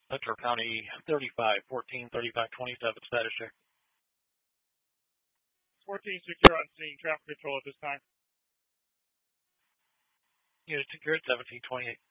Metro County 3514, 3527, status check. 14 secure on scene, traffic control at this time. Unit secured 1728.